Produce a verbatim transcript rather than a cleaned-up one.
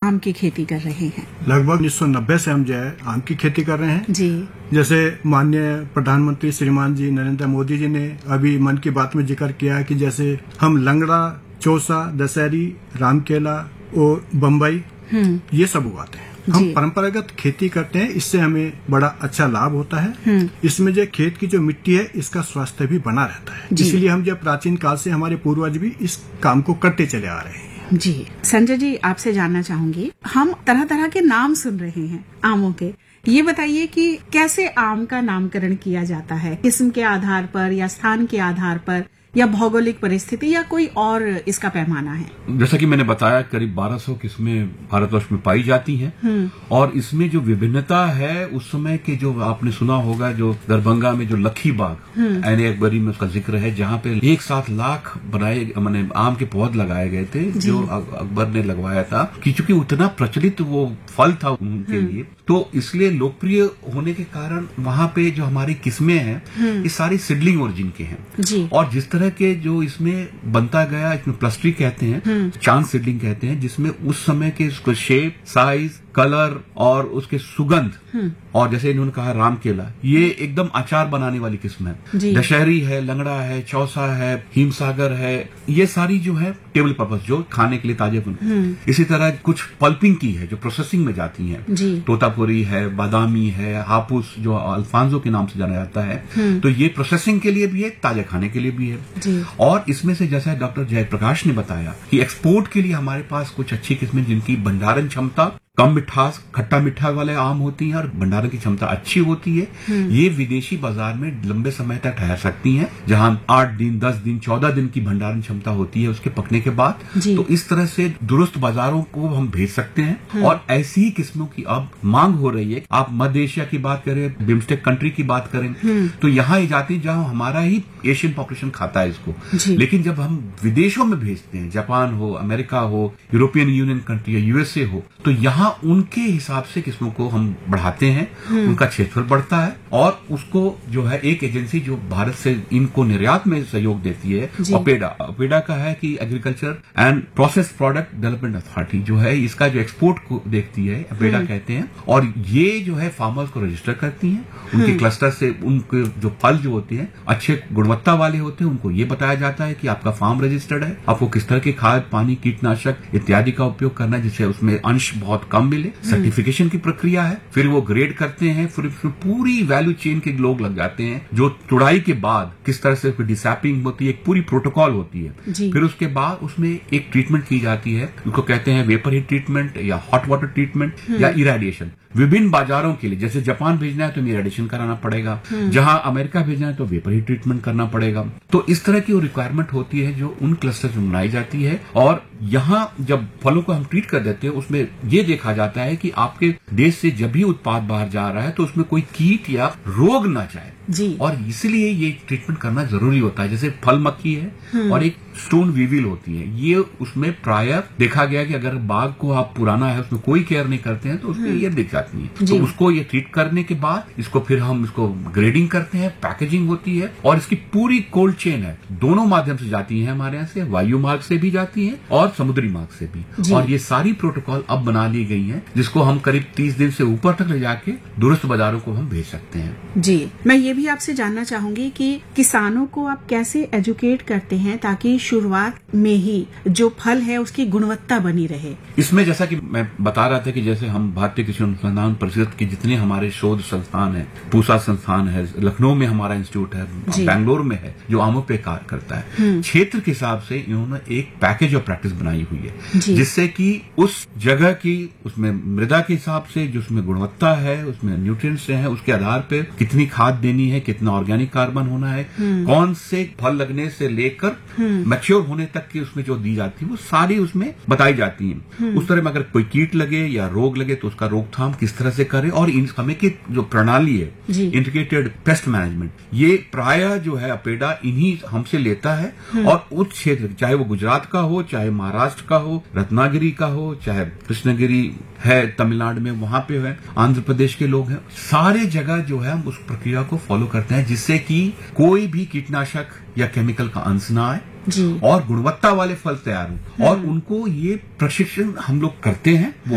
आम की खेती कर रहे हैं? लगभग उन्नीस सौ नब्बे से हम जो है आम की खेती कर रहे हैं जी। जैसे माननीय प्रधानमंत्री श्रीमान जी नरेंद्र मोदी जी ने अभी मन की बात में जिक्र किया कि जैसे हम लंगड़ा, चौसा, दशहरी, रामकेला और बम्बई ये सब उगाते हैं। हम परंपरागत खेती करते हैं, इससे हमें बड़ा अच्छा लाभ होता है। इसमें जो खेत की जो मिट्टी है इसका स्वास्थ्य भी बना रहता है, इसीलिए हम जब प्राचीन काल से हमारे पूर्वज भी इस काम को करते चले आ रहे हैं। जी संजय जी, आपसे जानना चाहूंगी, हम तरह तरह के नाम सुन रहे हैं आमों के, ये बताइए कि कैसे आम का नामकरण किया जाता है? किस्म के आधार पर या स्थान के आधार पर या भौगोलिक परिस्थिति या कोई और इसका पैमाना है? जैसा कि मैंने बताया करीब बारह सौ किस्में भारतवर्ष में पाई जाती हैं और इसमें जो विभिन्नता है उस समय के जो आपने सुना होगा जो दरभंगा में जो लखी बाग ऐन अकबरी में उसका जिक्र है जहां पे एक साथ लाख बनाए मैंने आम के पौध लगाए गए थे जो अकबर ने लगवाया था कि चूंकि उतना प्रचलित वो फल था उनके लिए तो इसलिए लोकप्रिय होने के कारण वहां पे जो हमारी किस्में हैं ये सारी सिडलिंग ओरिजिन के हैं और जिस तरह के जो इसमें बनता गया इसमें प्लस्ट्री कहते हैं, चांद सीडलिंग कहते हैं, जिसमें उस समय के उसको शेप, साइज, कलर और उसके सुगंध और जैसे इन्होंने कहा रामकेला ये एकदम अचार बनाने वाली किस्म है। दशहरी है, लंगड़ा है, चौसा है, हिमसागर है, ये सारी जो है टेबल पर्पस जो खाने के लिए ताजे बन। इसी तरह कुछ पल्पिंग की है जो प्रोसेसिंग में जाती है, तोतापुरी है, बादामी है, हापुस जो अल्फांजो के नाम से जाना जाता है, तो ये प्रोसेसिंग के लिए भी है, ताजे खाने के लिए भी है। और इसमें से जैसा डॉक्टर जयप्रकाश ने बताया कि एक्सपोर्ट के लिए हमारे पास कुछ अच्छी किस्में जिनकी भंडारण क्षमता कम मिठास, खट्टा मीठा वाले आम होती हैं और भंडारण की क्षमता अच्छी होती है, ये विदेशी बाजार में लंबे समय तक ठहर सकती हैं, जहां आठ दिन, दस दिन, चौदह दिन की भंडारण क्षमता होती है उसके पकने के बाद। तो इस तरह से दुरुस्त बाजारों को हम भेज सकते हैं और ऐसी ही किस्मों की अब मांग हो रही है। आप मध्य एशिया की बात करें, बिम्स्टेक कंट्री की बात करें तो यहाँ ये जाती है जहां हमारा ही एशियन पॉपुलेशन खाता है इसको, लेकिन जब हम विदेशों में भेजते हैं, जापान हो, अमेरिका हो, यूरोपियन यूनियन कंट्री या यूएसए हो, तो यहाँ उनके हिसाब से किस्मों को हम बढ़ाते हैं, उनका क्षेत्रफल बढ़ता है और उसको जो है एक एजेंसी जो भारत से इनको निर्यात में सहयोग देती है, अपेडा अपेडा का है कि agriculture and process product development authority जो है इसका जो एक्सपोर्ट को देखती है अपेडा कहते हैं, और ये जो है फार्मर्स को रजिस्टर करती हैं, उनके क्लस्टर से उनके जो फल जो होते हैं अच्छे गुणवत्ता वाले होते हैं, उनको ये बताया जाता है कि आपका फार्म रजिस्टर्ड है, आपको किस तरह के खाद, पानी, कीटनाशक इत्यादि का उपयोग करना है जिससे उसमें अंश बहुत कम मिले। सर्टिफिकेशन की प्रक्रिया है, फिर वो ग्रेड करते हैं, फिर उसमें पूरी वैल्यू चेन के लोग लग जाते हैं जो तुड़ाई के बाद किस तरह से डिसैपिंग होती है, एक पूरी प्रोटोकॉल होती है। फिर उसके बाद उसमें एक ट्रीटमेंट की जाती है, उसको कहते हैं वेपर हीट ट्रीटमेंट या हॉट वाटर ट्रीटमेंट या इरेडिएशन। विभिन्न बाजारों के लिए जैसे जापान भेजना है तो इरेडिएशन कराना पड़ेगा, जहां अमेरिका भेजना है तो वेपर हीट ट्रीटमेंट करना पड़ेगा। तो इस तरह की वो रिक्वायरमेंट होती है जो उन क्लस्टर्स में बनाई जाती है और यहाँ जब फलों को हम ट्रीट कर देते हैं उसमें ये देखा जाता है कि आपके देश से जब भी उत्पाद बाहर जा रहा है तो उसमें कोई कीट या रोग ना जाए जी। और इसलिए ये ट्रीटमेंट करना जरूरी होता है। जैसे फल मक्खी है और एक स्टोन वीविल होती है, ये उसमें प्राय देखा गया कि अगर बाग को आप पुराना है उसमें कोई केयर नहीं करते हैं तो उसमें ये दिख जाती है। तो उसको ये ट्रीट करने के बाद इसको फिर हम इसको ग्रेडिंग करते हैं, पैकेजिंग होती है और इसकी पूरी कोल्ड चेन है, दोनों माध्यम से जाती है हमारे यहाँ से, वायु मार्ग से भी जाती है और समुद्री मार्ग से भी। और ये सारी प्रोटोकॉल अब बना ली गई है जिसको हम करीब तीस दिन से ऊपर तक ले जाके दूरस्थ बाजारों को हम भेज सकते हैं। जी, मैं ये भी आपसे जानना चाहूंगी कि किसानों को आप कैसे एजुकेट करते हैं ताकि शुरुआत में ही जो फल है उसकी गुणवत्ता बनी रहे। इसमें जैसा कि मैं बता रहा था कि जैसे हम भारतीय कृषि अनुसंधान परिषद के जितने हमारे शोध संस्थान है, पूसा संस्थान है, लखनऊ में हमारा इंस्टीट्यूट है, बैंगलोर में है जो आमों पे कार्य करता है, क्षेत्र के हिसाब से इन्होंने एक पैकेज ऑफ प्रैक्टिस बनाई हुई है जिससे कि उस जगह की उसमें मृदा के हिसाब से जो उसमें गुणवत्ता है, उसमें न्यूट्रिएंट्स है, उसके आधार पर कितनी खाद देनी है, कितना ऑर्गेनिक कार्बन होना है, कौन से फल लगने से लेकर मैच्योर होने तक की उसमें जो दी जाती है वो सारी उसमें बताई जाती है। उस तरह में अगर कोई कीट लगे या रोग लगे तो उसका रोकथाम किस तरह से करें और इन समय की जो प्रणाली है इंटीग्रेटेड पेस्ट मैनेजमेंट, ये प्राय जो है अपेडा इन्हीं हमसे लेता है और उस क्षेत्र चाहे वो गुजरात का हो, चाहे महाराष्ट्र का हो, रत्नागिरी का हो, चाहे कृष्णगिरी है तमिलनाडु में, वहां पे है आंध्र प्रदेश के लोग हैं, सारे जगह जो है हम उस प्रक्रिया को फॉलो करते हैं जिससे कि कोई भी कीटनाशक या केमिकल का अंश ना आए और गुणवत्ता वाले फल तैयार हो। और उनको ये प्रशिक्षण हम लोग करते हैं।